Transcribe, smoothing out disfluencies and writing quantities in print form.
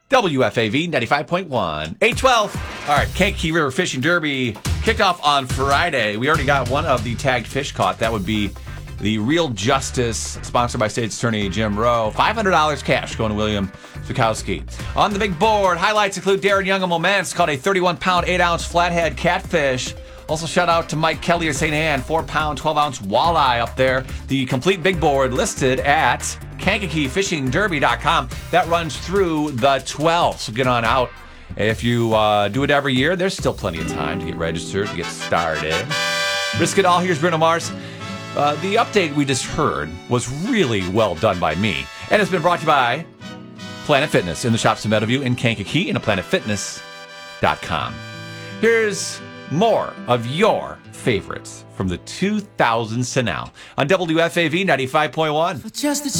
WFAV 95.1. 812. All right, Kankakee River Fishing Derby kicked off on Friday. We already got one of the tagged fish caught. That would be the Real Justice, sponsored by State's Attorney Jim Rowe. $500 cash going to William Zukowski. On the big board, highlights include Darren Young of Moments caught a 31-pound, 8-ounce flathead catfish. Also, shout out to Mike Kelly of St. Anne, 4-pound, 12-ounce walleye up there. The complete big board listed at KankakeeFishingDerby.com. That runs through the 12th, so get on out. If you do it every year, there's still plenty of time to get registered, to get started. Risk it all. Here's Bruno Mars. The update we just heard was really well done by me, and it's been brought to you by Planet Fitness in the shops in Meadowview in Kankakee and at PlanetFitness.com. Here's more of your favorites from the 2000s to now on WFAV 95.1. For just a